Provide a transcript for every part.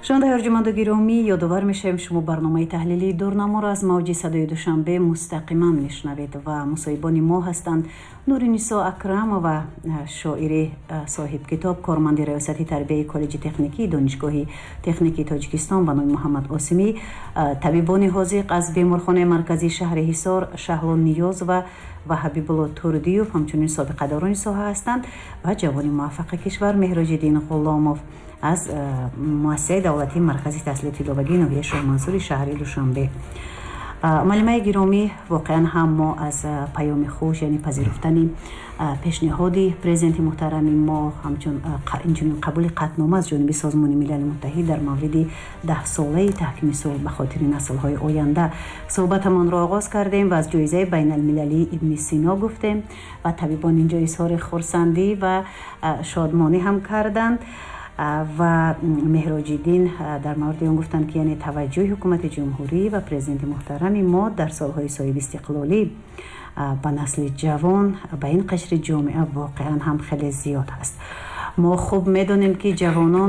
шунавандаҳои арҷуманду гиромӣ, ёдовар мешавем шумо барномаи таҳлилии дурнаморо аз мавҷи садои душанбе мустақиман мешунавед ва мусоҳибони мо ҳастанд Нуринисо Акрамова, шоири соҳибкитоб, корманди раёсати тарбияи коллеҷи техникии донишгоҳи техникии Тоҷикистон ба номи Муҳаммад Осимӣ, табибони ҳозиқ аз беморхонаи марказии шаҳри Ҳисор Шаҳлон Ниёзова ва Ҳабибулло Турдиев ҳамчунин собиқадорони соҳа ҳастанд ва ҷавони муваффақи кишвар Меҳроҷиддин Ғулломов аз муассисаи давлатии маркази таҳсилоти иловагии ноҳияи Шоҳмансури шаҳри Душанбе. Маълимаи гиромӣ, воқеан ҳам мо аз паёми хуш, яъне пазируфтани пешниҳоди президенти муҳтарами мо, инчунин қабули қатнома аз ҷониби Созмони Милали Муттаҳид дар мавриди 10-солаи таҳкими сулҳ ба хотири наслҳои оянда суҳбатамонро оғоз кардем ва аз ҷоизаи байналмилалии Ибни Сино гуфтем ва табибон инҷо изҳори хурсандӣ ва шодмонӣ ҳам карданд ва Меҳроҷиддин дар мавриди он гуфтанд ки яъне таваҷҷӯҳи ҳукумати ҷумҳурӣ ва президенти муҳтарами мо дар солҳои соҳиби истиқлолӣ ба насли ҷавон, ба ин қишри ҷомеа воқеан ҳам хеле зиёд ҳаст. Мо хуб медонем ки ҷавонон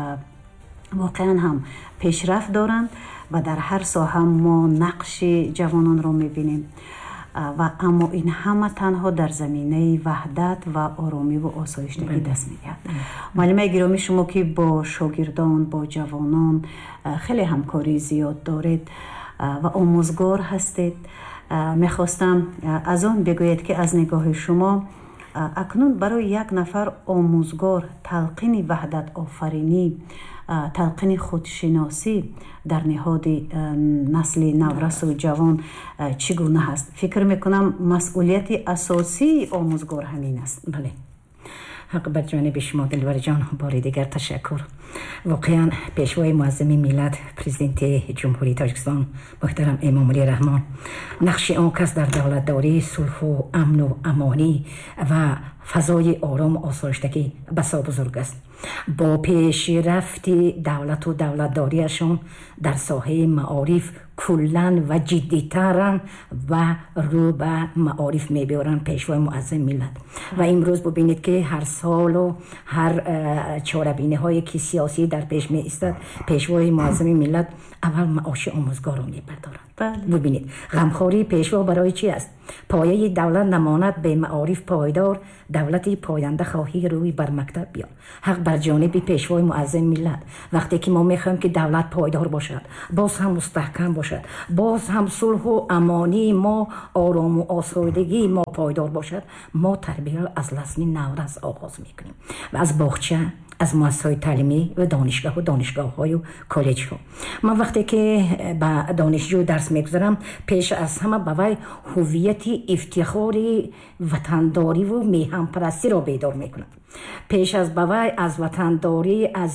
воқеан ҳам пешрафт доранд ва дар ҳар соҳа мо нақши ҷавононро мебинем ва аммо ин ҳама танҳо дар заминаи ваҳдат ва оромиву осоиштагӣ даст меёбад. маълимаи гиромӣ, шумо ки бо шогирдон, бо ҷавонон хеле ҳамкории зиёд доред ва омӯзгор ҳастед, мехостам аз он бигӯед ки аз нигоҳи шумо акнун барои як нафар омӯзгор талқини ваҳдат офаринӣ, талқини худшиносӣ дар ниҳоди насли наврасу ҷавон чӣ гуна ҳаст? Фикр мекунам масъулияти асосии омӯзгор ҳамин аст. бале, ҳақ бар ҷониби шумо дилбарҷон. бори дигар ташаккур. воқеан пешвои муаззами миллат, президенти ҷумҳурии Тоҷикистон муҳтарам Эмомалӣ Раҳмон, нақши он кас дар давлатдории сулҳу амну амонӣ ва фазои орому осоиштагӣ басо бузург аст. бо пешрафти давлату давлатдориашон дар соҳаи маориф куллан ва ҷиддитаран ва рӯ ба маориф мебиёранд пешвои муаззами миллат. ва имрӯз бубинед ки ҳар солу ҳар чорабиниҳое ки сиёсӣ дар пеш меистад, пешвои муаззами миллат аввал маоши омӯзгорро мепардоранд. бубинед, ғамхории пешво барои чӣ аст? пояи давлат намонад бе маориф пойдор, давлати поянда хоҳӣ рӯй бар мактаб биёр. ҳақ бар ҷониби пешвои муаззами миллат. вақте ки мо мехоҳем ки давлат пойдор бошад, боз ҳам мустаҳкам бошад, боз ҳам сулҳу амонии мо, орому осоидагии мо пойдор бошад, мо тарбия аз насли наврас оғоз мекунем ва аз боғча, аз муассисаҳои таълимӣ ва донишгоҳу донишгоҳҳою коллеҷҳо. ман вақте ки ба донишҷӯ дарс мегузарам, пеш аз ҳама ба вай ҳувияти ифтихори ватандориву меҳанпарастиро бедор мекунам. пеш аз ба вай аз ватандорӣ, аз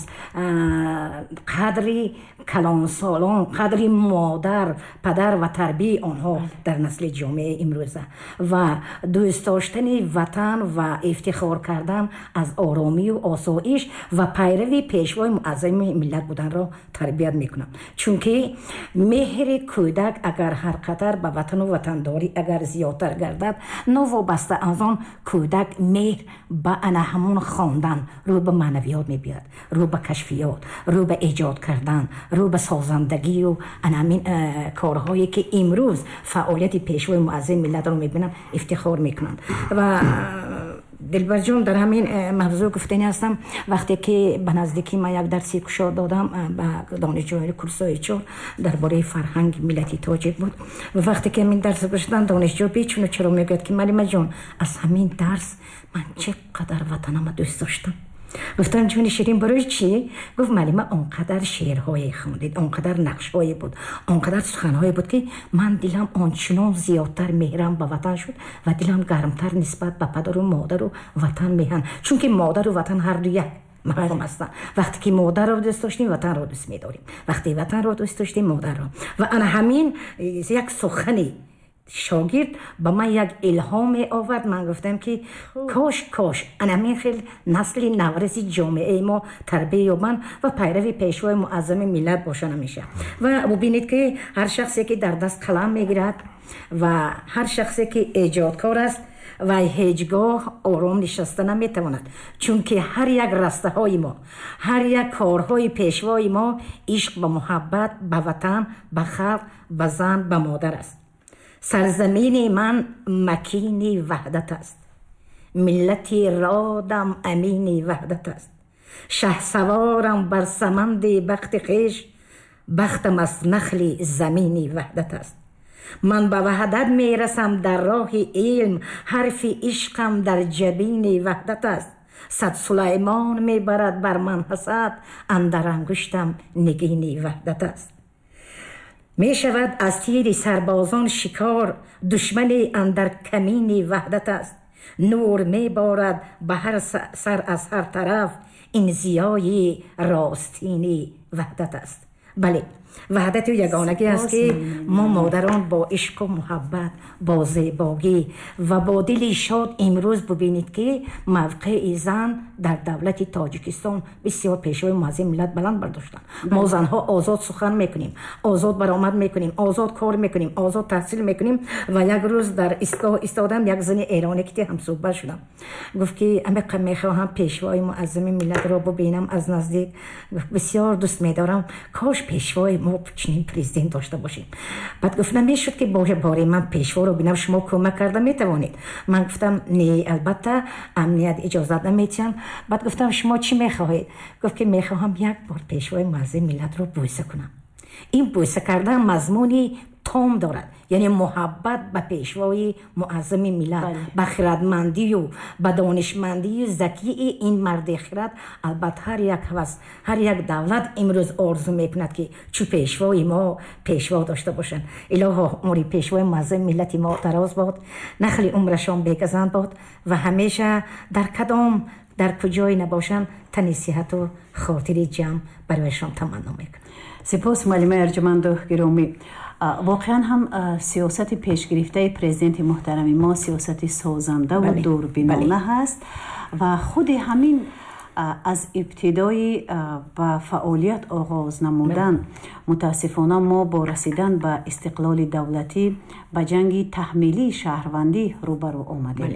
қадри калонсолон, қадри модар, падар ва тарбияи онҳо дар насли ҷомеаи имрӯза ва дӯст доштани ватан ва ифтихор кардан аз оромию осоиш ва пайрави пешвои муаззами миллат буданро тарбият мекунам. чунки меҳри кӯдак агар ҳар қадар ба ватану ватандорӣ агар зиёдтар гардад, новобаста аз он кӯдак меҳр ба ана ҳамон хондан рӯ ба маънавиёт мебиёд, рӯ ба кашфиёт, рӯ ба эҷод кардан, рӯ ба созандагию анамин корҳое ки имрӯз фаъолияти пешвои муаззами миллатро мебинам ифтихор мекунанд. ва дилбарҷон, дар ҳамин мавзӯъ гуфтани ҳастам. вақте ки ба наздикӣ ман як дарси кушод додам ба донишҷӯёни курсои 4 дар бораи фарҳанги миллати тоҷик буд. ва вақте ки ҳамин дарс пурсидам, донишҷӯ бечуну чаро мегӯяд ки маълимаҷон, аз ҳамин дарс ман чӣ қадар ватанама дӯст доштам. гуфтам ҷони ширин, барои чӣ? гуфт маълима он қадар шеърҳое хондид, он қадар нақшҳое буд, он қадар суханҳое буд ки ман дилам ончунон зиёдтар меҳрам ба ватан шуд ва дилам гармтар нисбат ба падару модару ватан меҳан. чунки модару ватан ҳарду як маҳкум ҳастанд. вақте ки модарро дӯст доштем, ватанро дӯст медорем. вақте ватанро дӯст доштем, модарро. ва ана ҳамин як сухани шогирд ба ман як илҳом меовард. ман гуфтам ки кош анамин хел насли навраси ҷомеаи мо тарбия ёбанд ва пайрави пешвои муаззами миллат бошанд ҳамеша. ва бубинед ки ҳар шахсе ки дар даст қалам мегирад ва ҳар шахсе ки эҷодкор аст, вай ҳеҷгоҳ ором нишаста наметавонад, чунки ҳар як растаҳои мо, ҳар як корҳои пешвои мо ишқ ба муҳаббат ба ватан, ба халқ, ба зан, ба модар аст. сарзамини ман макини ваҳдат аст, миллати родам амини ваҳдат аст. шаҳсаворам бар саманди бахти хеш, бахтам аз нахли замини ваҳдат аст. ман ба ваҳдат мерасам дар роҳи илм, ҳарфи ишқам дар ҷабини ваҳдат аст. сад сулаймон мебарад бар ман ҳасад, андар ангуштам нигини ваҳдат аст. мешавад аз тири сарбозон шикор, душмани андар камини ваҳдат аст. нур меборад ба ҳар сар аз ҳар тараф, ин зиёи ростини ваҳдат аст. бале, ваҳдати ягонагӣ аст ки мо модарон бо ишқу муҳаббат, бо зебогӣ ва бо дили шод имрӯз бубинед ки мавқеи зан дар давлати тоҷикистон бисёр пешвои муаззими миллат баланд бардоштанд. мо занҳо озод сухан мекунем, озод баромад мекунем, озод кор мекунем, озод таҳсил мекунем. ва як рӯз дар истгоҳ истодам, як зани эронӣ ки ҳамсӯҳбат шудам, гуфт ки амиқа мехоҳам пешвои муаззими миллатро бубинам аз наздик, бисёр дӯст медорам, кош пешвои мо чунин президент дошта бошем. баъд гуфтам мешуд ки бори ман пешворо бинам, шумо кӯмак карда метавонед. ман гуфтам не, албатта амният иҷозат наметиҳам. баъд гуфтам шумо чӣ мехоҳед? гуфт ки мехоҳам як бор пешвои муаззими миллатро бӯйса кунам. ин бӯйса кардан мазмуни том дорад, яъне муҳаббат ба пешвои муаззими миллат, ба хирадмандию ба донишмандию закии ин марди хирад. албатта ҳар як ҳавас, ҳар як давлат имрӯз орзу мекунад ки чӯ пешвои мо пешво дошта бошанд. илоҳо умри пешвои муаззими миллати мо дароз бод, нахли умрашон бегазанд бод ва ҳамеша дар кадом дар куҷое набошанд тани сиҳату хотири ҷамъ барояшон таманно мекунам. сипос муаллимаи арҷуманду гиромӣ. воқеан ҳам сиёсати пешгирифтаи президенти муҳтарами мо сиёсати созандаву дурбинона ҳаст ва худи ҳамин аз ибтидои ба фаъолият оғоз намудан мутаассифона мо бо расидан ба истиқлоли давлатӣ ба ҷанги таҳмилии шаҳрвандӣ рӯбарӯ омадем.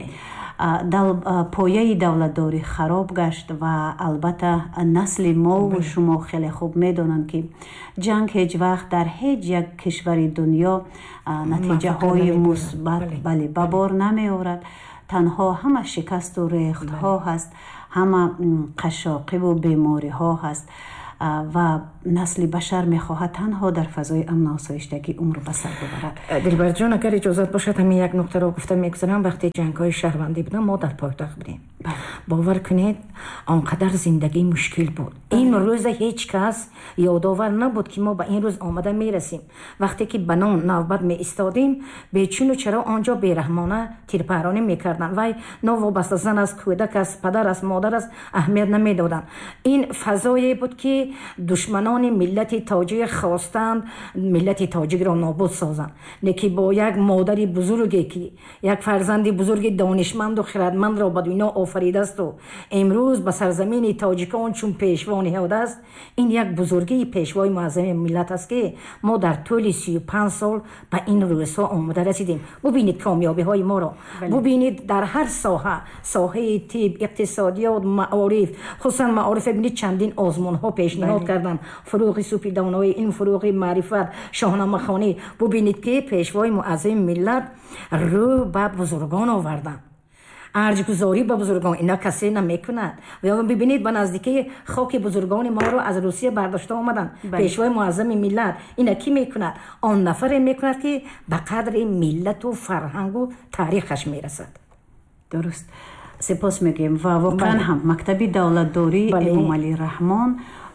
пояи давлатдорӣ хароб гашт ва албатта насли мо шумо хеле хуб медонанд ки ҷанг ҳеҷ вақт дар ҳеҷ як кишвари дунё натиҷаҳои мусбат ба бор намеорад. танҳо ҳама шикасту рехтҳо ҳаст, ҳама қашоқиву бемориҳо ҳаст ва насли башар мехоҳад танҳо дар фазои амну осоиштагӣ умр ба сар бубарад. дилбарҷон, агар иҷозат бошад ҳамин як нуқтаро гуфта мегузарам. вақте ҷангҳои шаҳрвандӣ будам, мо дар пойтахт будем. бовар кунед, он қадар зиндагӣ мушкил буд. ин рӯза ҳеҷ кас ёдовар набуд ки мо ба ин рӯз омада мерасем. вақте ки ба нон навбат меистодем, бечуну чаро онҷо бераҳмона тирпаронӣ мекарданд. вай новобаста зан аст, кӯдак аст, падар аст, модар аст, аҳамият намедоданд. ин фазое буд ки душманони миллати тоҷик хостанд миллати тоҷикро нобуд созанд. не ки бо як модари бузурге ки як фарзанди бузурги донишманду хирадмандро ба дунё офаридасту имрӯз ба сарзамини тоҷикон чун пешво ниҳодааст. ин як бузургии пешвои муаззами миллат аст ки мо дар тӯли 35 сол ба ин рӯзҳо омада расидем. бубинед комёбиҳои моро, бубинед дар ҳар соҳа, соҳаи тиб, иқтисодиёт, маориф, хусусан маориф бинед чандин озмунҳо пешниҳод карданд. фуруғи супи доноӣ, ин фуруғи маърифат, шоҳномахонӣ. бубинед ки пешвои муаззами миллат рӯ ба бузургон оварданд. арҷгузорӣ ба бузургон ина касе намекунад. бибинед ба наздикии хоки бузургони моро аз русия бардошта омаданд. пешвои муаззами миллат ина кӣ мекунад? он нафаре мекунад ки ба қадри миллату фарҳангу таърихаш мерасад. дуруст, сипос мегӯем. ва воқеан ҳам мактаби давлатдории эмомалӣ раҳмон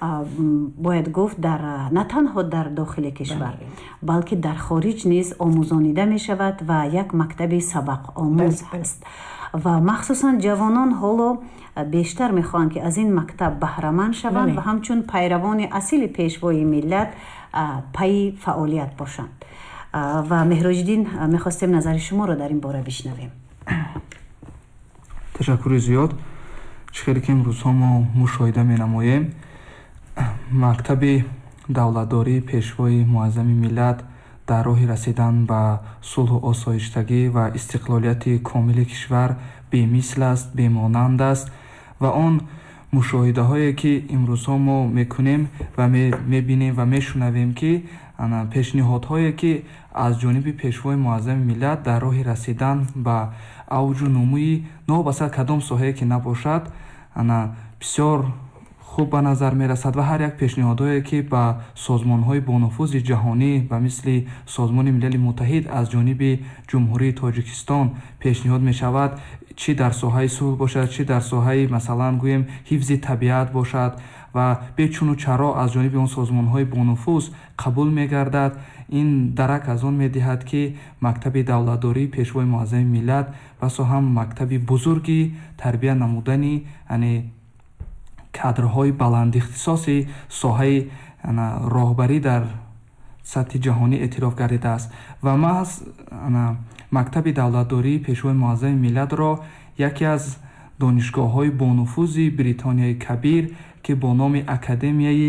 бояд гуфт на танҳо дар дохили кишвар, балки дар хориҷ низ омӯзонида мешавад ва як мактаби сабақомӯз ҳаст. ва махсусан ҷавонон ҳоло бештар мехоҳанд ки аз ин мактаб баҳраманд шаванд ва ҳамчун пайравони асили пешвои миллат пайи фаъолият бошанд. ва меҳроҷиддин, мехостем назари шуморо дар ин бора бишнавем. ташаккури зиёд. чӣ хеле ки имрӯзҳо мо мушоҳида менамоем, мактаби давлатдории пешвои муаззами миллат дар роҳи расидан ба сулҳу осоиштагӣ ва истиқлолияти комили кишвар бемисл аст, бемонанд аст ва он мушоҳидаҳое ки имрӯзҳо мо мекунем ва мебинем ва мешунавем ки пешниҳодҳое ки аз ҷониби пешвои муаззами миллат дар роҳи расидан ба авҷу нумӯи новобаста кадом соҳае ки набошад бисёр хуб ба назар мерасад ва ҳар як пешниҳодҳое ки ба созмонҳои бонуфузи ҷаҳонӣ ба мисли Созмони Милали Муттаҳид аз ҷониби Ҷумҳурии Тоҷикистон пешниҳод мешавад, чӣ дар соҳаи сулҳ бошад, чӣ дар соҳаи масалан гӯем ҳифзи табиат бошад ва бечуну чаро аз ҷониби он созмонҳои бонуфуз қабул мегардад. ин дарак аз он медиҳад ки мактаби давлатдории пешвои муаззами миллат басо ҳам мактаби бузурги тарбия намудани кадрҳои баландихтисоси соҳаи роҳбарӣ дар сатҳи ҷаҳонӣ эътироф гардидааст ва маҳз мактаби давлатдории пешвои муаззами миллатро яке аз донишгоҳҳои бонуфузи Бритонияи Кабир ки бо номи Академияи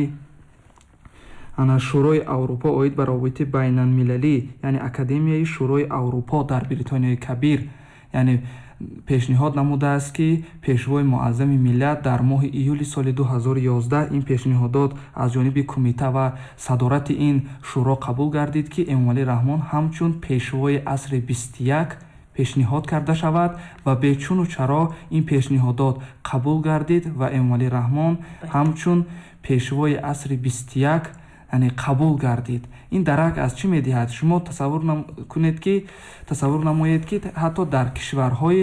Шӯрои Аврупо оид ба равобити байналмилалӣ, яъне Академияи Шӯрои Аврупо дар Бритонияи Кабир, яъне пешниҳод намудааст ки пешвои муаззами миллат дар моҳи июли соли 2011 ин пешниҳодот аз ҷониби кумита ва садорати ин шӯро қабул гардид ки Эмомалӣ Раҳмон ҳамчун пешвои асри 21 пешниҳод карда шавад ва бечуну чаро ин пешниҳодот қабул гардид ва Эмомалӣ Раҳмон ҳамчун пешвои асри 21 қабул гардид. ин дарак аз чӣ медиҳад? Шумо тасаввур намоед ки ҳатто дар кишварҳои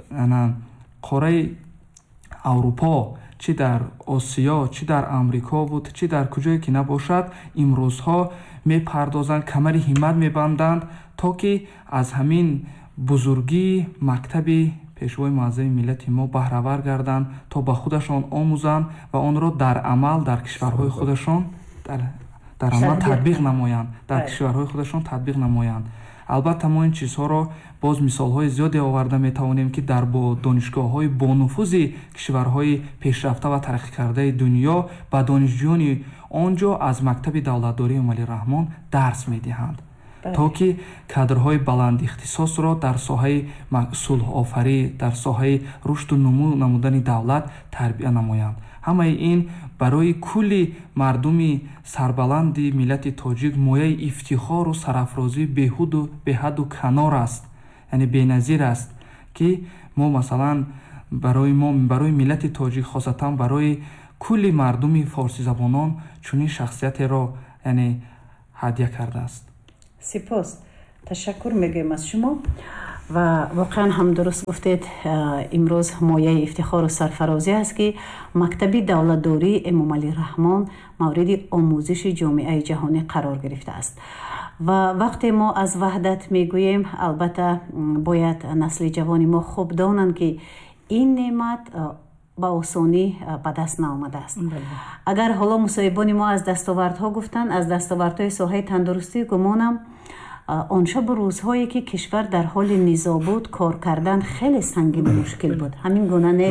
қораи Аврупо, чӣ дар Осиё, чӣ дар Амрико буд, чӣ дар куҷое ки набошад, имрӯзҳо мепардозанд, камари ҳиммат мебанданд то ки аз ҳамин бузургии мактаби пешвои муаззами миллати мо баҳравар гарданд, то ба худашон омӯзанд ва онро дар амал дар кишварҳои худашон дар амал татбиқ намоянд, дар кишварҳои худашон татбиқ намоянд. албатта мо ин чизҳоро боз мисолҳои зиёде оварда метавонем ки дар бо донишгоҳҳои бонуфузи кишварҳои пешрафта ва тараққикардаи дунё ба донишҷӯёни он ҷо аз мактаби давлатдории Эмомалӣ Раҳмон дарс медиҳанд, то ки кадрҳои баландихтисосро дар соҳаи сулҳофарӣ, дар соҳаи рушду нумӯ намудани давлат тарбия намоянд. ҳамаи ин барои кулли мардуми сарбаланди миллати тоҷик мояи ифтихору сарафрозии беҳадду канор аст, яъне беназир аст ки мо масалан барои миллати тоҷик, хосатан барои кулли мардуми форсизабонон чунин шахсиятеро яъне ҳадя кардааст. сипос, ташаккур мегӯем аз шумо ва воқеан ҳам дуруст гуфтед. имрӯз мояи ифтихору сарфарозӣ аст ки мактаби давлатдории Эмомалӣ Раҳмон мавриди омӯзиши ҷомеаи ҷаҳонӣ қарор гирифтааст ва вақте мо аз ваҳдат мегӯем, албатта бояд насли ҷавони мо хуб донанд ки ин неъмат ба осонӣ ба даст наомадааст. агар ҳоло мусоҳибони мо аз дастовардҳо гуфтанд, аз дастовардҳои соҳаи тандурустӣ гумонам он шабу рӯзҳое ки кишвар дар ҳоли низоъ буд, кор кардан хеле сангину мушкил буд. ҳамин гуна не?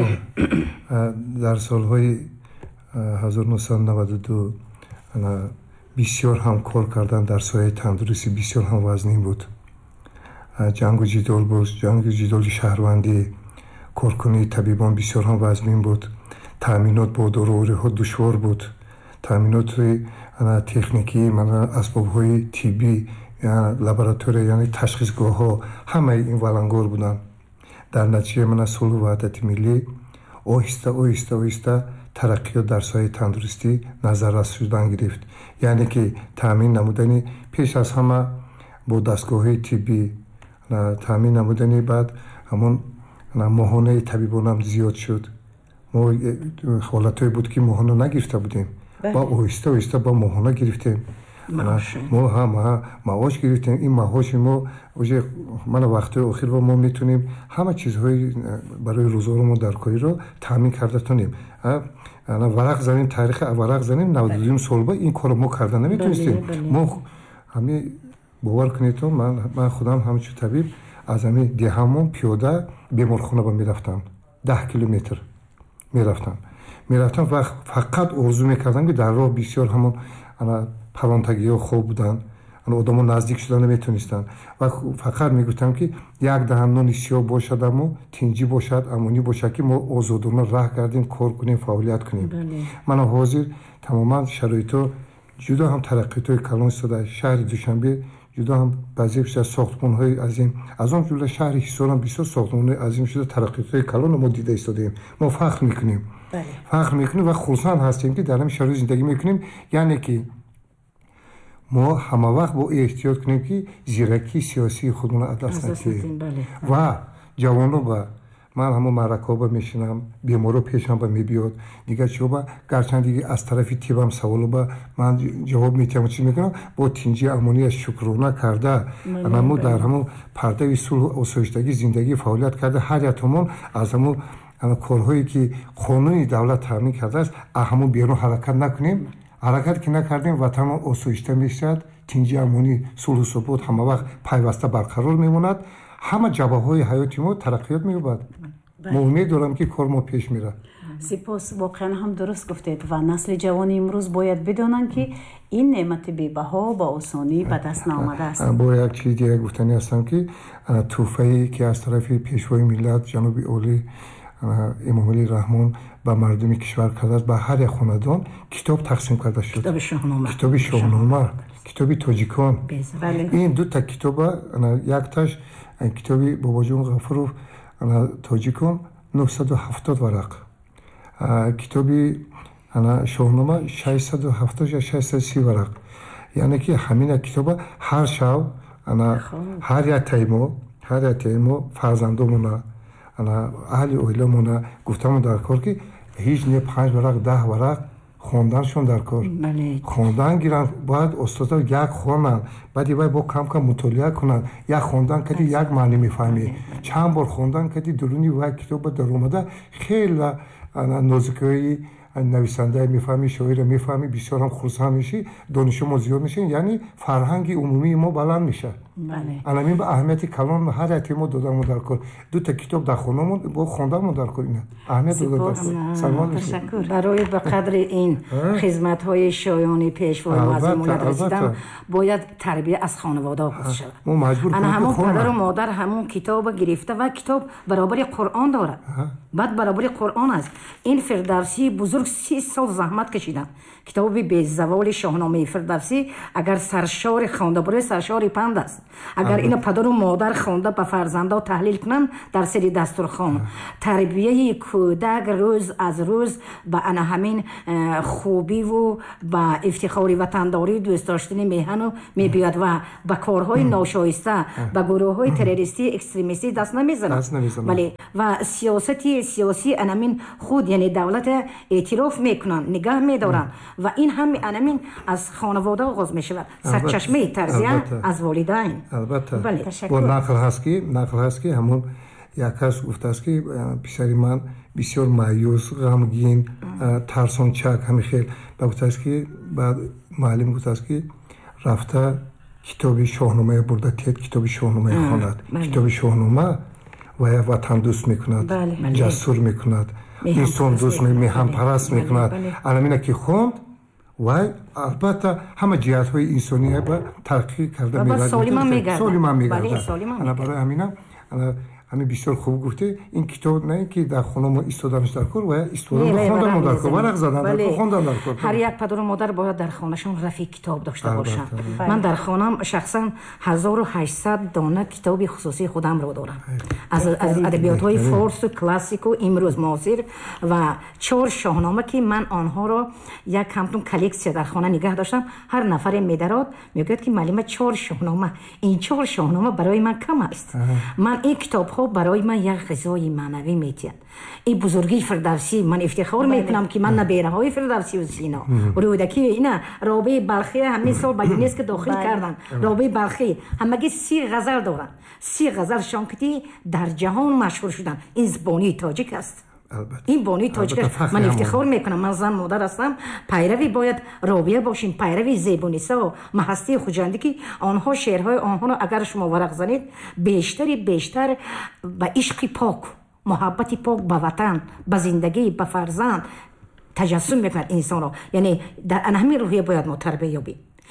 дар солҳои 1992 бисёр ҳам кор кардан дар соҳаи тандурустӣ бисёр ҳам вазнин буд. ҷангу ҷидол буд, ҷангу ҷидоли шаҳрвандӣ, коркунии табибон бисёр ҳам вазнин буд. таъминот бо доровориҳо душвор буд. таъминоти техникӣ, асбобҳои тиббӣ, лаборатория, яъне ташхисгоҳҳо, ҳамаи ин валангор буданд. дар натиҷаи сулҳу ваҳдати миллӣ оҳиста оҳиста тараққиёт дар соҳаи тандурустӣ назаррас шудан гирифт. яъне ки таъмин намудани пеш аз ҳама бо дастгоҳҳои тиббӣ, таъмин намудани баъд ҳамон моҳонаи табибонам зиёд шуд. мо ҳолатҳое буд ки моҳона нагирифта будем, ба оҳиста ба моҳона гирифтем. мо маош гирифтем. ин маоши мо уже мана вақтҳои охир мо метунем ҳама чизҳои барои рӯзгори даркориро таъмин карда тунем. варақ занем, таърихи варақ занем, 92 солба ин корро мо карда наметунистем. мо ҳамин бовар кунед то ман худам ҳамчун табиб аз ҳамин деҳамон пиёда беморхона мерафтам, 10 километр мерафтам фақат орзу мекардам ки дар роҳ бисёр ҳамон палонтагиҳо хоб буданд, одамо наздик шуда наметонистанд ва фақат мегуфтам ки як даҳаннони сиёҳ бошад, аммо тинҷӣ бошад, амонӣ бошад ки мо озодона раҳ гардем, кор кунем, фаъолият кунем. мана ҳозир тамоман шароито ҷудо ҳам тараққиётҳои калон истода, шаҳри Душанбе ҷудо ҳам вазиф шуда, сохтмонҳои азим, аз он ҷумла шаҳри Ҳисор ҳам бисёр сохтмонҳои азим шуда, тараққиётҳои калонро мо дида истодаем. мо фахр мекунем ва хурсанд ҳастем ки дар ҳамин шароит зиндагӣ мекунем. яъне ки мо ҳама вақт бо эҳтиёт кунем ки зиракии сиёсии худмона аз даст надиҳем ва ҷавонро ба ман ҳамо маъракаҳо мешинам, беморо пешам мебиёд, дигар чиҳо гарчанде аз тарафи тибам саволо ман ҷавоб метиҳам, чиз мекунам, бо тинҷӣ амонӣ шукрона карда мо дар ҳамо пардави сулҳу осоиштагӣ зиндагӣ фаъолият карда, ҳар як томон аз ҳамо корҳое ки қонуни давлат таъмин кардааст аз ҳамон берун ҳаракат накунем. ҳаракат ки накардем ватанон осоишта мешавад, тинҷӣ амонӣ сулҳу собот ҳама вақт пайваста барқарор мемонад, ҳама ҷабҳаҳои ҳаёти мо тараққиёт меёбад. мо умед дорам ки кор мо пеш мера. сипос, воқеан ҳам дуруст гуфтед ва насли ҷавони имрӯз бояд бидонанд ки ин неъмати бебаҳо ба осонӣ ба даст наомадааст. бо як чизи дигар гуфтанӣ ҳастам ки тӯҳфае ки аз тарафи пешвои миллат ҷаноби олӣ эмомалӣ раҳмон ба мардуми кишвар кардааст, ба ҳар як хонадон китоб тақсим карда шуд. китоби шоҳнома, китоби тоҷикон. ин дута китоба, якташ китоби бобоҷон ғафуров тоҷикон 970 варақ, китоби шоҳнома 670 я 630 варақ. яъне ки ҳамина китоба ҳар шав ҳар як таймо фарзандомона аҳли оиламона гуфтамон дар кор ки ҳеҷ не 5 варақ 10 варақ хонданшон дар кор. хондан гиранд, бояд устода як хонанд, баъди вай бо кам мутолиа кунанд. як хондан кади як маънӣ мефаҳмӣ, чанд бор хондан кади дуруни вай китоба даромада хеле нозикии нависанда мефаҳмӣ, шоира мефаҳмӣ, бисёрам хурсанд мешӣ, донишо мо зиёд мешавем, яъне фарҳанги умумии мо баланд мешавад. анамин ба аҳамияти калон ҳар яке мо додамон дар кор. дута китоб дар хонамон бо хондамон дар кор, ина аҳамият дода дар кор. салмон барои ба қадри ин хизматҳои шоёни пешвои муаззимона расидан бояд тарбия аз хонавода оғоз шавад. мо маҷбур кунем ҳамон падару модар ҳамон китоба гирифта ва китоб баробари Қуръон дорад. баъд баробари Қуръон аст. ин Фирдавсии бузург 30 сол заҳмат кашидан. китоби безаволи шоҳномаи Фирдавсӣ агар саршори хондабури саршори панд аст. агар ина падару модар хонда ба фарзандо таҳлил кунанд дар сери дастурхон, тарбияи кӯдак рӯз аз рӯз ба ана ҳамин хубиву ба ифтихори ватандорӣ, дӯст доштани меҳану мебиёд ва ба корҳои ношоиста, ба гурӯҳҳои террористӣ, экстремистӣ даст намезанад. бале ва сиёсӣ анамин худ, яъне давлата эътироф мекунанд, нигаҳ медоранд ва ин ҳам анамин аз хонавода оғоз мешавад. сарчашмаи тарбия аз волидайн. албатта бо нақл ҳаст ки ҳамон як кас гуфтааст ки писари ман бисёр маъюс, ғамгин, тарсончак ҳами хел гуфтааст ки баъд муаллим гуфтааст ки рафта китоби шоҳномаи бурда тед, китоби шоҳномаи хонад. китоби шоҳнома вая ватандӯст мекунад, ҷасур мекунад, инсон дӯст, меҳанпараст мекунад. анамина ки хонд вай албатта ҳама ҷиҳатҳои инсоние ба тараққӣ карда мегардад, солиман мегардад. барои ҳамина ҳамин бисёр хуб гуфте, ин китоб не ки дар хона мо истоданаш дар кор, ва истодан хондан дар кор, варақ задан дар кор, хондан дар кор. ҳар як падару модар бояд дар хонашон рафи китоб дошта бошанд. ман дар хонам шахсан 1800 дона китоби хусусии худамро дорам, аз адабиётҳои форсу классику имрӯз муосир ва 4 шоҳнома ки ман онҳоро як ҳамтун коллексия дар хона нигоҳ доштам. ҳар нафаре медарод мегӯяд ки маълима 4 шоҳнома, ин 4 шоҳнома барои ман кам аст. ман ин китобҳо барои ман як ғизои маънавӣ метиҳад. ин бузургии Фирдавсӣ, ман ифтихор мекунам ки ман набераҳои Фирдавсию Сино рӯдаки ина Робеи Балхи ҳамин сол ба ЮНЕСКО дохил кардан. Робеи Балхи ҳамагӣ 30 ғазал доранд. 30 ғазал шон ки дар ҷаҳон машҳур шудан. ин бонии тоҷик аст. ин бонии тоҷик аст. ман ифтихор мекунам, ман зан модар ҳастам, пайрави бояд Робия бошем, пайрави Зебуниса ва Маҳастии Хуҷандӣ ки онҳо шеърҳои онҳоро агар шумо варақ занед бештар ба ишқи пок, муҳаббати пок ба ватан, ба зиндагӣ, ба фарзанд таҷассум мекунад инсонро. яъне дар ҳамин рӯҳия бояд мо тарбия ёбем.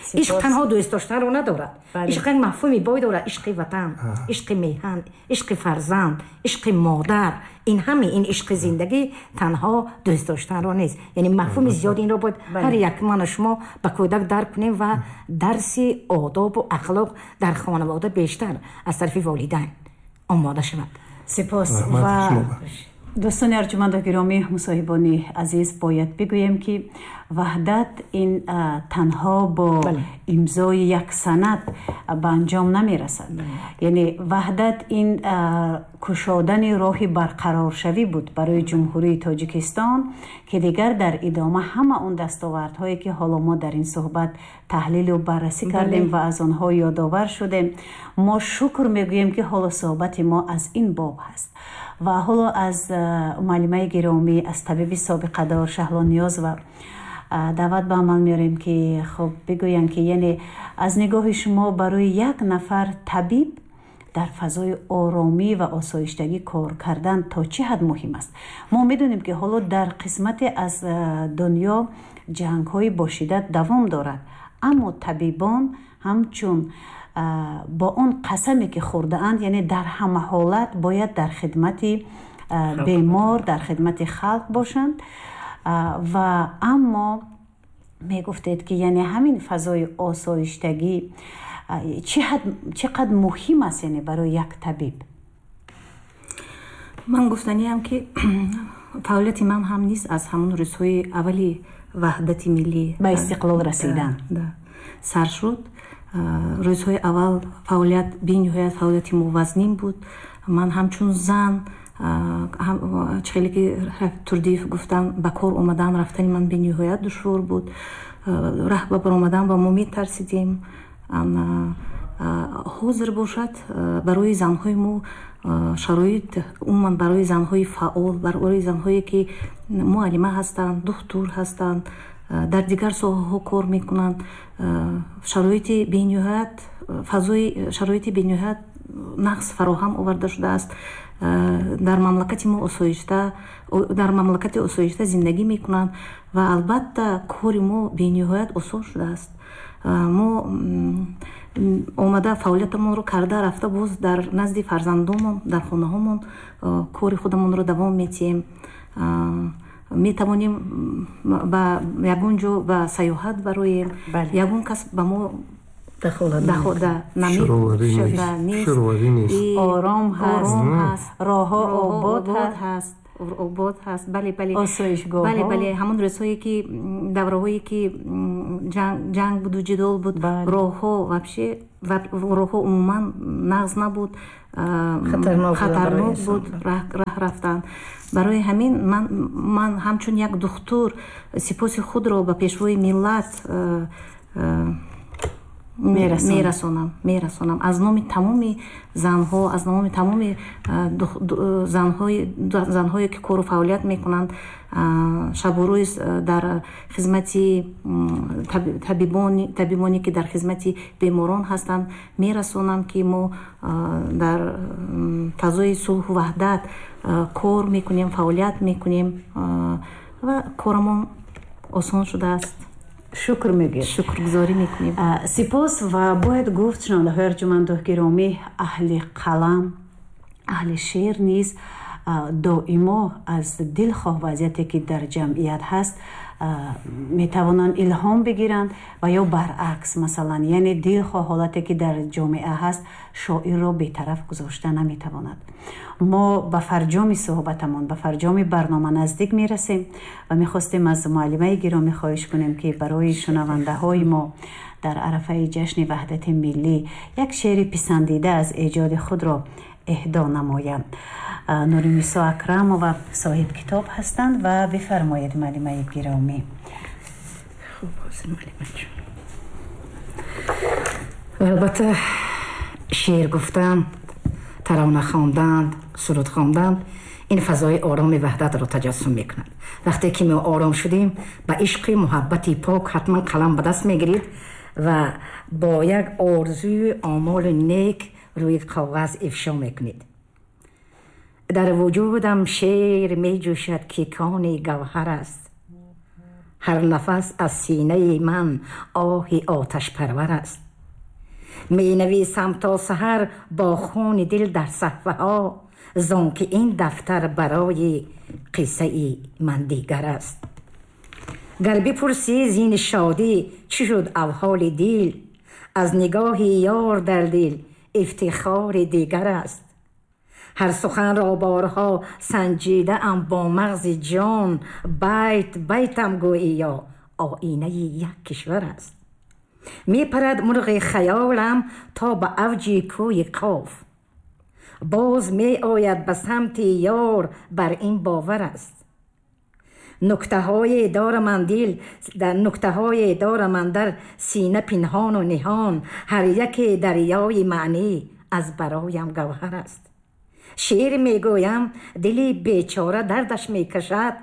عشق تنها دوست داشتن رو ندارد. عشق یک مفهومی باید دارد. عشق وطن، عشق میهن، عشق فرزند، عشق مادر. این همه این عشق زندگی تنها دوست داشتن رو نیست. یعنی مفهوم زیاد این رو باید هر یک من و شما با کودک درک کنیم و درس آداب و اخلاق در خانواده بیشتر از طرف والدین آماده شود. سپاس. و دوستان ارجمند گرامی، مصاحبان عزیز، باید بگویم که وحدت این تنها با امضای یک سند به انجام نمی رسد. یعنی وحدت این کشادن راه برقرار شوی بود برای جمهوری تاجیکستان که دیگر در ادامه همه اون دستاوردهایی که حالا ما در این صحبت تحلیل و بررسی کردیم و از آنها یادآور شدیم، ما شکر میگوییم که حالا صحبت ما از این باب هست. و حالا از معلمه گرامی، از طبیب سابقه دار شهلا نیاز و دعوت به عمل میاریم که خب بگوین که یعنی از نگاه شما برای یک نفر طبیب در فضای آرامی و آسایشتگی کار کردن تا چه حد مهم است؟ ما میدونیم که حالا در قسمت از دنیا جنگ های با شدت دوام دارد، اما طبیبان همچون با اون قسمی که خورده اند، یعنی در همه حالت باید در خدمت بیمار، در خدمت خلق باشند. و اما می گفتید که یعنی همین فضای آسایشتگی چقدر مهم است یعنی برای یک طبیب؟ من گفتنی هم که فعالیت من هم نیست از همون روزهای اولی وحدت ملی به استقلال رسیدن سر شد. روزهای اول فعالیت بی‌نهایت فعالیت موازنین بود. من همچون زن خیلی که تردیف گفتم با کار اومدن رفتن من بی‌نهایت دشوار بود. راه با برآمدن با ما می‌ترسیدیم. حاضر باشد برای زنهای ما شرایط عموما برای زنهای فعال، برای زنهایی که معلمه هستند، دکتر هستند، در دیگر ساحه‌ها کار میکنند، شرایط بی‌نهایت فضای شرایط بی‌نهایت نقص فراهم آورده شده است. در مملکت ما آسایشته زندگی میکنند و البته کار ما بی‌نهایت آسان شده است. ما اومده فعالیتمون رو کرده رفته باز در نزد فرزندامون در خانه هامون کار خودمون رو دوام میتیم. می توانیم با یگون جو با سیاحت برای یگون کس با ما دخل شروری نیست. آرام هست، راه ها آباد هست. بله آسایشگاه ها. بله همون روزهایی که دوره هایی که جنگ بود و جدال بود، راه ها راه ها عموما نقض نبود، خطرناک بود راه رفتن. برای همین من همچون یک دختر سپاس خود را به پیشوای ملت میرسانم از نام تمام زنها، از نام تمام زنهایی که کار و فعالیت میکنند شب و روز در خدمت طبیبانی که در خدمت بیماران هستند میرسانم که ما در فضای صلح و وحدت کار میکنیم، فعالیت میکنیم و کارمون آسان شده است. شکر میگیم، شکرگزاری میکنیم. سپاس. و باید گفت شنونده ارجمند گرامی، اهل قلم، اهل شعر نیز دائما از دلخواه وضعیتی که در جمعیت هست میتوانند الهام بگیرند و یا برعکس، مثلا یعنی دلخواه حالتی که در جامعه هست شاعر را بی‌طرف گذاشته نمیتواند. ما به فرجام صحبتمون، به فرجام برنامه نزدیک میرسیم و میخواستیم از معلمه گرامی خواهش کنیم که برای شنونده های ما در عرفه جشن وحدت ملی یک شعر پسندیده از ایجاد خود را اهدا نمایند. نورنیسا اکرمова صاحب کتاب هستند و بفرمایید معلمه گرامی. خوب است معلمه جان. البته شعر گفتن، ترانه خواندن، سرود خواندن این فضای آرام وحدت را تجسم میکنند. وقتی که ما آرام شدیم با عشق محبت پاک حتما قلم به دست میگیرید و با یک آرزوی آمال نیک روی کاغذ افشا میکنید. در وجودم شعر می جوشد که کان گوهر است، هر نفس از سینه من آهی آتش پرور است. می نویسم تا سحر با خون دل در صفحه ها، زان که این دفتر برای قصه ای من دیگر است. گر بپرسی زین شادی چی شد احوال دل، از نگاه یار در دل افتخار دیگر است. هر سخن را بارها سنجیده ام با مغز جان، بیت بیتم گویی یا آینه یک کشور است. می پرد مرغ خیالم تا به اوج کوی قاف، باز می آید به سمت یار، بر این باور است. نکته های دار من در سینه پنهان و نهان، هر یک دریای معنی از برایم گوهر است. شعر می گویم دلی بیچاره دردش می کشد،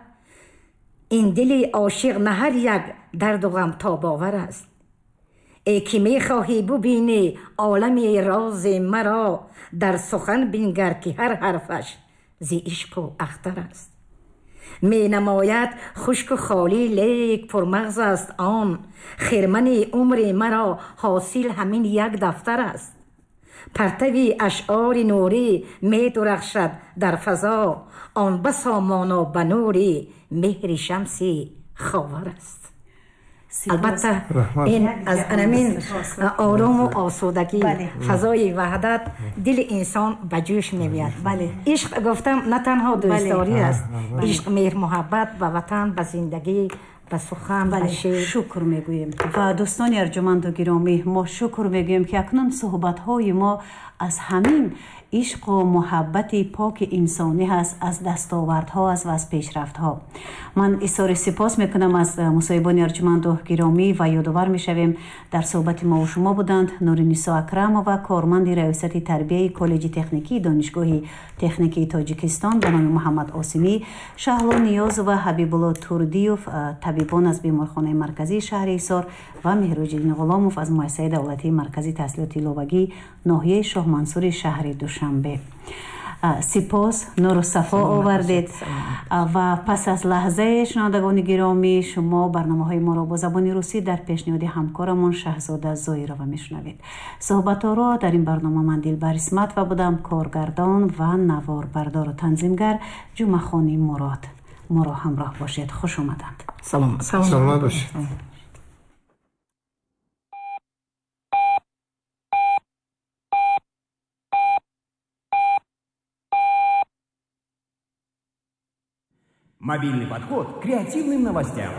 این دلی عاشق نه هر یک درد و غم تا باور است. ای که می خواهی ببینی عالمی راز مرا، در سخن بنگر که هر حرفش ز عشق و اختر است. می نماید خشک و خالی لیک پرمغز است آن، خرمن عمر مرا حاصل همین یک دفتر است. پرتوی اشعار نوری می درخشد در فضا، آن بسا مانا به نوری مهر شمس خاور است. البته این از انمین آرام و آسودگی فضای وحدت دل انسان به جوش می‌آید. عشق گفتم نه تنها دوستداری است، عشق مهر محبت به وطن، به زندگی، به سخن، به شعر. شکر میگوییم و دوستان ارجمند و گرامی، ما شکر میگوییم که اکنون صحبت‌های ما از همین عشق و محبت پاک انسانی هست، از دستاوردها است و از پیشرفت‌ها. من اظهار سپاس میکنم از مصاحبان ارجمند و گرامی و یادآور میشویم در صحبت ما و شما بودند نورنیسا اکرم و کارمند ریاست تربیه کالج تکنیکی دانشگاه تکنیکی تاجیکستان به نام محمد عاصمی، شهلا نیاز و حبیب الله توردیوف طبیبان از بیمارخانه مرکزی شهر ایسار و مهرجدین غلاموف از مؤسسه دولتی مرکزی تحصیلات لوگی ناحیه شاه منصور شهر دوشنبه. سپاس، نور و صفا آوردید و پس از لحظه شنوندگان گرامی شما برنامه‌های ما را با زبان روسی در پیشنهاد همکارمان شهزاده زویرova میشنوید. صحبت‌ها را در این برنامه من دلبر اسمت و بودم کارگردان و نوار بردار و تنظیمگر جمعه خانی مراد. ما را همراه باشید. خوش آمدند. سلام باشید. Мобильный подход к креативным новостям.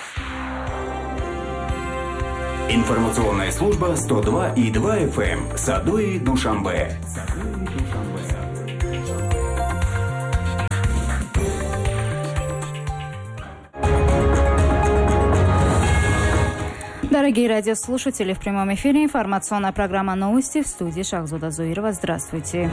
Информационная служба 102,2 FM. Садуи, Душанбе. Дорогие радиослушатели, в прямом эфире информационная программа «Новости» в студии Шахзода Зуирова. Здравствуйте.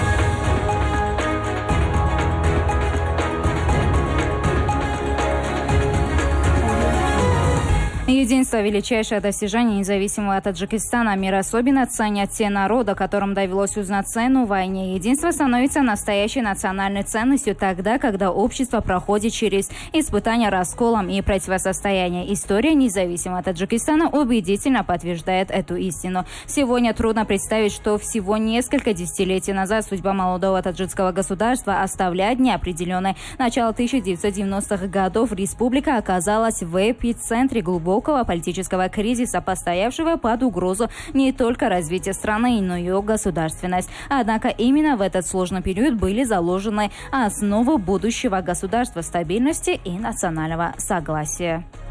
Единство – величайшее достижение независимого Таджикистана. Мир особенно ценят те народы, которым довелось узнать цену войне. Единство становится настоящей национальной ценностью тогда, когда общество проходит через испытания расколом и противостоянием. История независимого Таджикистана убедительно подтверждает эту истину. Сегодня трудно представить, что всего несколько десятилетий назад судьба молодого таджикского государства оставляет неопределенной. Начало 1990-х годов республика оказалась в эпицентре глубокого политического кризиса, постоявшего под угрозу не только развития страны, но и ее государственность. Однако именно в этот сложный период были заложены основы будущего государства, стабильности и национального согласия.